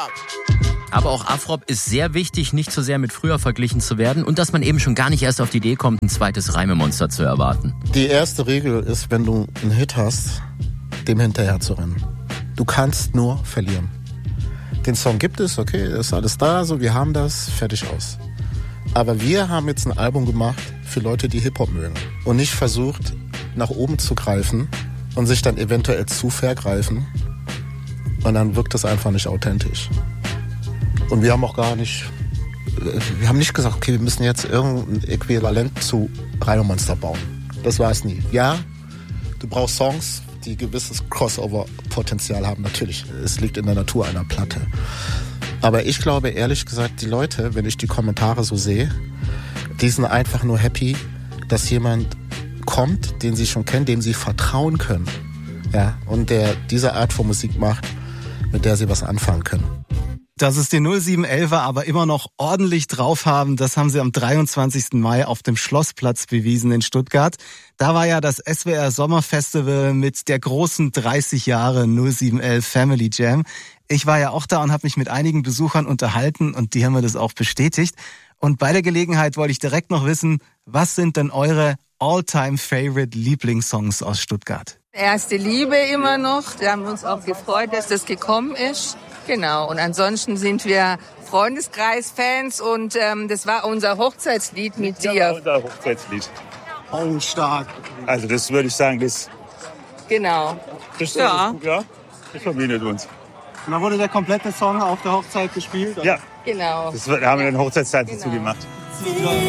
Aber auch Afrop ist sehr wichtig, nicht zu sehr mit früher verglichen zu werden und dass man eben schon gar nicht erst auf die Idee kommt, ein zweites Reimemonster zu erwarten. Die erste Regel ist, wenn du einen Hit hast, dem hinterher zu rennen. Du kannst nur verlieren. Den Song gibt es, okay, ist alles da, so wir haben das, fertig aus. Aber wir haben jetzt ein Album gemacht für Leute, die Hip-Hop mögen und nicht versucht, nach oben zu greifen und sich dann eventuell zu vergreifen und dann wirkt das einfach nicht authentisch. Und wir haben auch wir haben nicht gesagt, okay, wir müssen jetzt irgendein Äquivalent zu Reimemonster bauen. Das war es nie. Ja, du brauchst Songs, die gewisses Crossover-Potenzial haben, natürlich. Es liegt in der Natur einer Platte. Aber ich glaube, ehrlich gesagt, die Leute, wenn ich die Kommentare so sehe, die sind einfach nur happy, dass jemand kommt, den sie schon kennen, dem sie vertrauen können. Ja, und der diese Art von Musik macht, mit der sie was anfangen können. Dass es die 0711er aber immer noch ordentlich drauf haben, das haben sie am 23. Mai auf dem Schlossplatz bewiesen in Stuttgart. Da war ja das SWR Sommerfestival mit der großen 30 Jahre 0711 Family Jam. Ich war ja auch da und habe mich mit einigen Besuchern unterhalten und die haben mir das auch bestätigt. Und bei der Gelegenheit wollte ich direkt noch wissen, was sind denn eure All-Time-Favorite Lieblingssongs aus Stuttgart? Erste Liebe immer noch. Wir haben uns auch gefreut, dass das gekommen ist. Genau. Und ansonsten sind wir Freundeskreis-Fans und das war unser Hochzeitslied mit dir. Ja, unser Hochzeitslied. Oh, stark. Also das würde ich sagen, das... Genau. Das Ja. Das verbindet uns. Und dann wurde der komplette Song auf der Hochzeit gespielt? Ja. Genau. Da haben wir den Hochzeitstanz dazu gemacht.